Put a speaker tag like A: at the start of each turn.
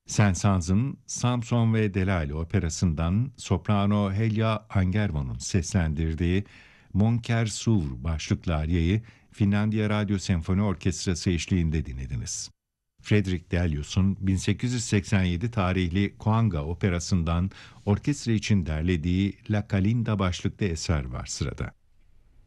A: Saint-Saëns'ın Samson ve Delali operasından soprano Helia Angervo'nun seslendirdiği Mon Cœur s'ouvre başlıklı ariyeyi Finlandiya Radyo Senfoni Orkestrası eşliğinde dinlediniz. Frederick Delius'un 1887 tarihli Koanga operasından orkestra için derlediği La Calinda başlıklı eser var sırada.